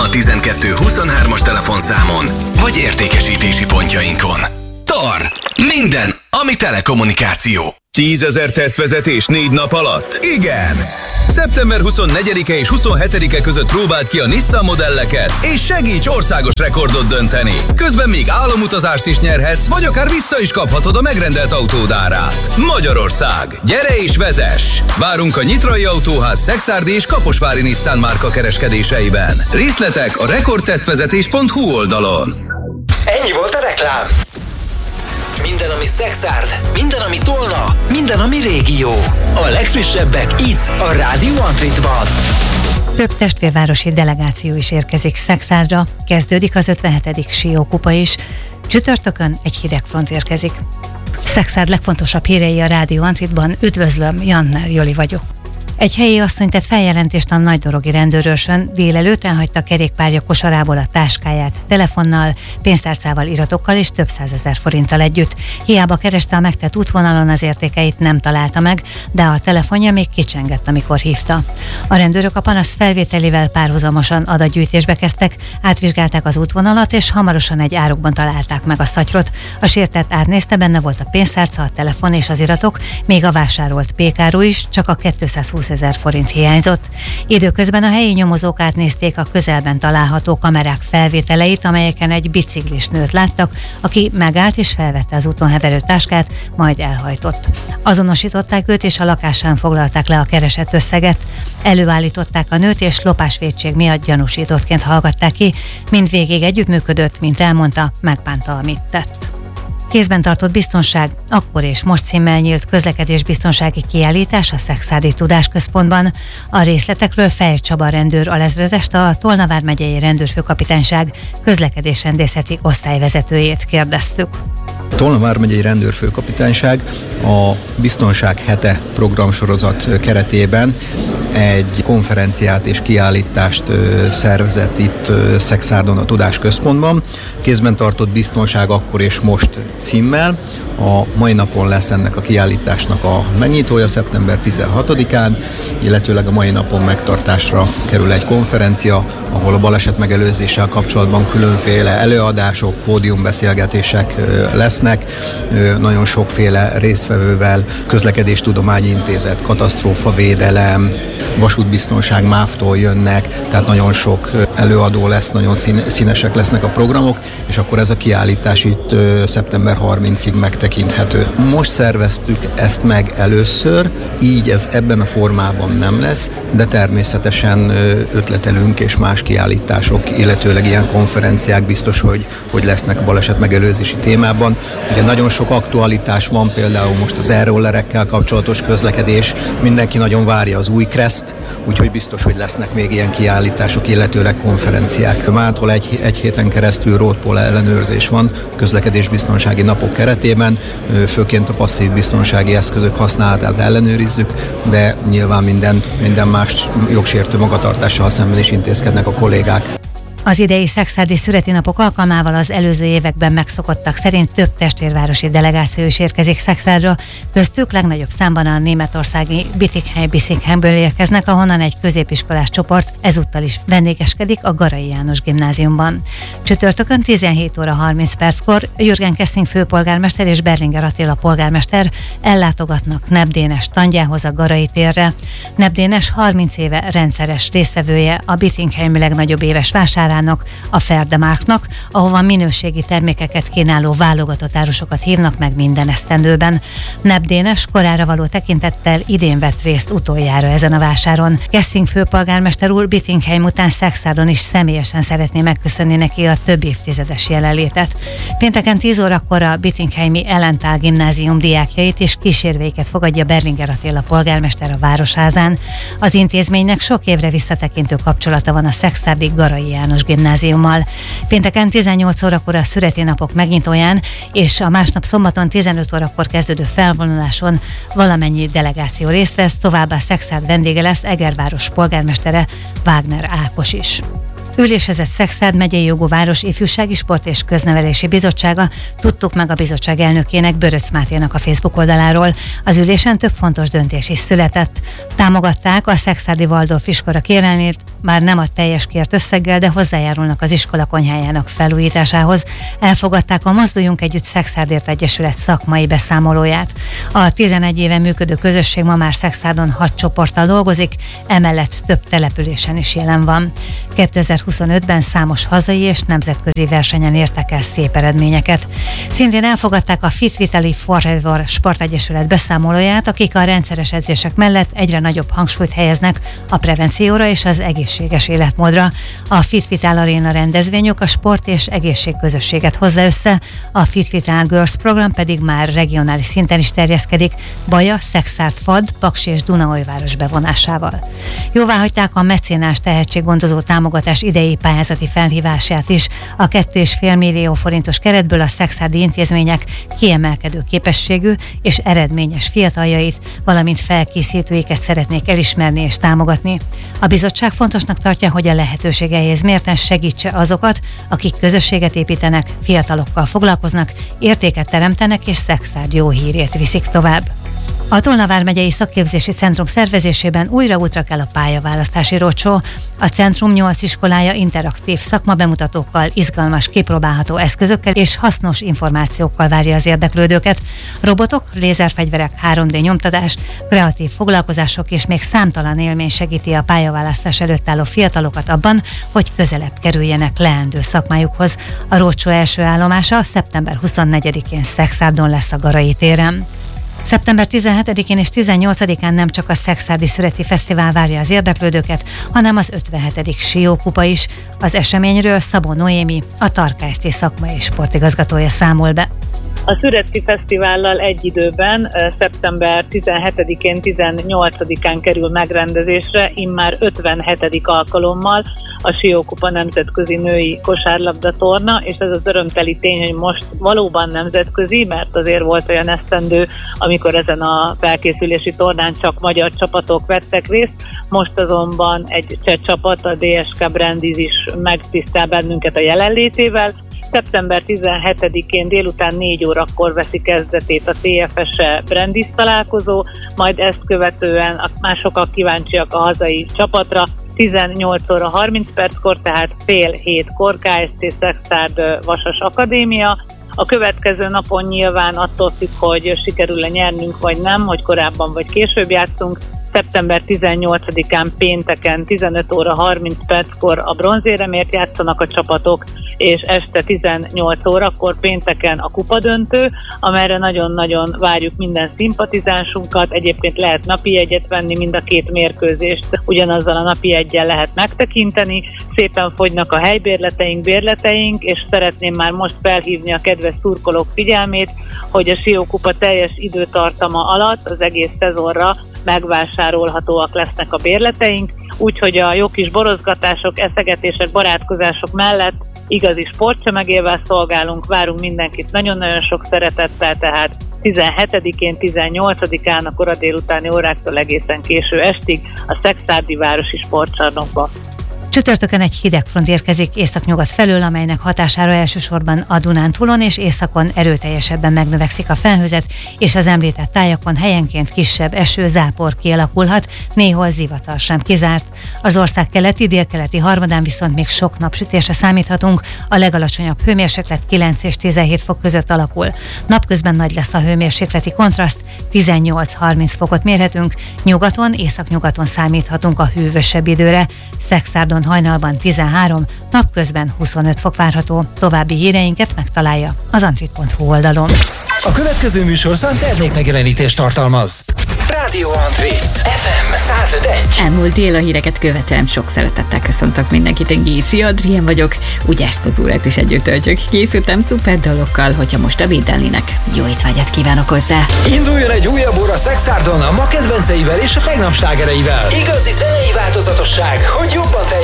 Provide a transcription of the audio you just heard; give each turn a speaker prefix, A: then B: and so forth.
A: 12 23-as telefonszámon, vagy értékesítési pontjainkon. TAR. Minden, ami telekommunikáció.
B: 10 000 tesztvezetés 4 nap alatt? Igen! Szeptember 24-e és 27-e között próbáld ki a Nissan modelleket, és segíts országos rekordot dönteni. Közben még álomutazást is nyerhetsz, vagy akár vissza is kaphatod a megrendelt autód árát. Magyarország, gyere és vezess! Várunk a Nyitrai Autóház Szekszárdi és Kaposvári Nissan márka kereskedéseiben. Részletek a rekordtesztvezetés.hu oldalon.
C: Ennyi volt a reklám. Minden, ami Szekszárd, minden, ami Tolna, minden, ami régió. A legfrissebbek itt, a Rádió Antritban.
D: Több testvérvárosi delegáció is érkezik Szekszárdra, kezdődik az 57. Siókupa is. Csütörtökön egy hideg front érkezik. Szekszárd legfontosabb hírei a Rádió Antritban. Üdvözlöm, Jannner Joli vagyok. Egy helyi asszony tett feljelentést a nagydorogi rendőrőrsön, délelőtt elhagyta kerékpárja kosarából a táskáját, telefonnal, pénztárcával, iratokkal és több 100 000 forinttal együtt. Hiába kereste a megtett útvonalon, az értékeit nem találta meg, de a telefonja még kicsengett, amikor hívta. A rendőrök a panasz felvételével párhuzamosan adatgyűjtésbe kezdtek, átvizsgálták az útvonalat, és hamarosan egy árokban találták meg a szatyrot. A sértett átnézte, benne volt a pénztárca, a telefon és az iratok, még a vásárolt pékáru is, csak a 220 000 forint hiányzott. Időközben a helyi nyomozók átnézték a közelben található kamerák felvételeit, amelyeken egy biciklis nőt láttak, aki megállt és felvette az úton heverő táskát, majd elhajtott. Azonosították őt, és a lakásán foglalták le a keresett összeget. Előállították a nőt, és lopásvétség miatt gyanúsítottként hallgatták ki. Mindvégig együttműködött, mint elmondta, megbánta, amit tett. Kézben tartott biztonság, akkor és most címmel nyílt közlekedésbiztonsági kiállítás a Szekszárdi Tudásközpontban. A részletekről Fejl Csaba rendőr alezredest, a Tolna vármegyei rendőrfőkapitányság közlekedésrendészeti osztályvezetőjét kérdeztük.
E: Tolna vármegyei rendőrfőkapitányság a Biztonság hete programsorozat keretében egy konferenciát és kiállítást szervezett itt Szekszárdon a Tudásközpontban. Kézben tartott biztonság akkor és most címmel. A mai napon lesz ennek a kiállításnak a megnyitója szeptember 16-án, illetőleg a mai napon megtartásra kerül egy konferencia, ahol a baleset megelőzéssel kapcsolatban különféle előadások, pódiumbeszélgetések lesznek. Nagyon sokféle résztvevővel, Közlekedéstudományi Intézet, katasztrófavédelem, vasútbiztonság, MÁV-tól jönnek, tehát nagyon sok előadó lesz, nagyon színesek lesznek a programok, és akkor ez a kiállítás itt szeptember 30-ig megtekinthető. Most szerveztük ezt meg először, így ez ebben a formában nem lesz, de természetesen ötletelünk és más kiállítások, illetőleg ilyen konferenciák biztos, hogy lesznek a baleset megelőzési témában. Ugye nagyon sok aktualitás van, például most az e-rollerekkel kapcsolatos közlekedés, mindenki nagyon várja az új Kreszt, úgyhogy biztos, hogy lesznek még ilyen kiállítások, illetőleg konferenciák. Mától egy héten keresztül roadpoll ellenőrzés van közlekedésbiztonsági napok keretében, főként a passzív biztonsági eszközök használatát ellenőrizzük, de nyilván minden más jogsértő magatartással szemben is intézkednek a kollégák.
D: Az idei szekszárdi szüreti napok alkalmával az előző években megszokottak szerint több testvérvárosi delegáció is érkezik Szekszárdra, köztük legnagyobb számban a németországi Bietigheim-Bissinghenből érkeznek, ahonnan egy középiskolás csoport ezúttal is vendégeskedik a Garai János Gimnáziumban. Csütörtökön 17 óra 30 perckor Jürgen Kessing főpolgármester és Berlinger Attila polgármester ellátogatnak Nepp Dénes standjához a Garai térre. Nepp Dénes 30 éve rendszeres résztvevője a Bietigheim legnagyobb éves vásárának, a Ferdemarknak, ahova minőségi termékeket kínáló válogatott árusokat hívnak meg minden esztendőben. Nepp Dénes korára való tekintettel idén vett részt utoljára ezen a vásáron. Kessing főpolgármester úr Bietigheim után Szekszárdon is személyesen szeretné megköszönni neki a több évtizedes jelenlétet. Pénteken 10 órakor a Bietigheimi Ellentál gimnázium diákjait és kísérvéiket fogadja Berlinger Attila polgármester a Városházán. Az intézménynek sok évre visszatekintő kapcsolata van a szekszárdi Garai János Gimnáziummal. Pénteken 18 órakor a szüreti napok megnyitóján és a másnap szombaton 15 órakor kezdődő felvonuláson valamennyi delegáció részt vesz, továbbá Szekszárd vendége lesz Egerváros polgármestere, Wagner Ákos is. Ülésezett Szekszárd megyei jogú város ifjúsági sport és köznevelési bizottsága, tudtuk meg a bizottság elnökének, Böröc Máténak a Facebook oldaláról. Az ülésen több fontos döntés is született. Támogatták a szekszárdi Waldorf iskola kérelmét, már nem a teljes kért összeggel, de hozzájárulnak az iskola konyhájának felújításához. Elfogadták a Mozduljunk Együtt Szekszárdért Egyesület szakmai beszámolóját. A 11 éve működő közösség ma már Szekszárdon 6 csoporttal dolgozik, emellett több településen is jelen van. 2025-ben számos hazai és nemzetközi versenyen értek el szép eredményeket. Szintén elfogadták a Fit Vitaly Forever Sportegyesület beszámolóját, akik a rendszeres edzések mellett egyre nagyobb hangsúlyt helyeznek a prevencióra és az egészséges életmódra. A Fit Vital Arena rendezvényük a sport és egészségközösséget hozza össze, a Fit Vital Girls program pedig már regionális szinten is terjeszkedik, Baja, Szekszárd, Fad, Paksi és Dunaújváros bevonásával. Jóváhagyták a mecénás tehetséggondozó támogatás idei pályázati felhívását is. A 2,5 millió forintos keretből a szekszárdi intézmények kiemelkedő képességű és eredményes fiataljait, valamint felkészítőiket szeretnék elismerni és támogatni. A bizottság fontosnak tartja, hogy a lehetőségeihez mérten segítse azokat, akik közösséget építenek, fiatalokkal foglalkoznak, értéket teremtenek és Szekszárd jó hírét viszik tovább. A Tolna vármegyei szakképzési centrum szervezésében újra kell a pályaválasztási roadshow. A centrum 8 iskolája interaktív szakmabemutatókkal, izgalmas, kipróbálható eszközökkel és hasznos információkkal várja az érdeklődőket. Robotok, lézerfegyverek, 3D nyomtatás, kreatív foglalkozások és még számtalan élmény segíti a pályaválasztás előtt álló fiatalokat abban, hogy közelebb kerüljenek leendő szakmájukhoz. A roadshow első állomása szeptember 24-én Szekszárdon lesz a Garai téren. Szeptember 17-én és 18-án nem csak a Szekszárdi Szüreti Fesztivál várja az érdeklődőket, hanem az 57. Siókupa is. Az eseményről Szabó Noémi, a Tarka ST szakmai és sportigazgatója számol be.
F: A Szüreti Fesztivállal egy időben szeptember 17-én, 18-án kerül megrendezésre, immár 57. alkalommal a Siókupa nemzetközi női kosárlabda torna, és ez az örömteli tény, hogy most valóban nemzetközi, mert azért volt olyan esztendő, amikor ezen a felkészülési tornán csak magyar csapatok vettek részt, most azonban egy cseh csapat, a DSK Brandiz is megtisztel bennünket a jelenlétével. Szeptember 17-én délután 4 órakor veszi kezdetét a TFS Brandiz találkozó, majd ezt követően már sokan kíváncsiak a hazai csapatra. 18 óra 30 perckor, tehát fél hétkor KST Szekszárd Vasas Akadémia. A következő napon nyilván attól függ, hogy sikerül-e nyernünk vagy nem, hogy korábban vagy később játszunk. Szeptember 18-án pénteken 15 óra 30 perckor a bronzéremért játszanak a csapatok, és este 18 órakor pénteken a kupadöntő, amelyre nagyon-nagyon várjuk minden szimpatizánsunkat. Egyébként lehet napi jegyet venni, mind a két mérkőzést ugyanazzal a napi jeggyel lehet megtekinteni. Szépen fogynak a helybérleteink, bérleteink, és szeretném már most felhívni a kedves szurkolók figyelmét, hogy a Siókupa teljes időtartama alatt az egész szezonra megvásárolhatóak lesznek a bérleteink, úgyhogy a jó kis borozgatások, eszegetések, barátkozások mellett igazi sportcsemegével szolgálunk, várunk mindenkit nagyon-nagyon sok szeretettel, tehát 17-én, 18-án a kora délutáni óráktól egészen késő estig a Szekszárdi Városi Sportcsarnokba.
D: Csütörtökön egy hidegfront érkezik északnyugat felől, amelynek hatására elsősorban a Dunántúlon és északon erőteljesebben megnövekszik a felhőzet, és az említett tájakon helyenként kisebb eső, zápor kialakulhat, néhol zivatar sem kizárt. Az ország keleti, délkeleti harmadán viszont még sok napsütésre számíthatunk, a legalacsonyabb hőmérséklet 9 és 17 fok között alakul. Napközben nagy lesz a hőmérsékleti kontraszt, 18-30 fokot mérhetünk, nyugaton, északnyugaton számíthatunk a hűvösebb időre. Szekszárdon hajnalban 13, napközben 25 fok várható. További híreinket megtalálja az antrit.hu oldalon.
C: A következő műsorszám termékmegjelenítést tartalmaz. Rádió Antrit FM 105.1.
G: Elmúlt dél a híreket követően sok szeretettel köszöntök mindenkit, én Géci Adrien vagyok, úgy ezt az órát is együtt töltjük. Készültem szuper dalokkal, hogyha most ebédelnének. Jó étvágyat kívánok hozzá!
C: Induljon egy újabb óra Szekszárdon a ma kedvenceivel és a tegnap slágereivel. Igazi zenei változatosság, hogy jobban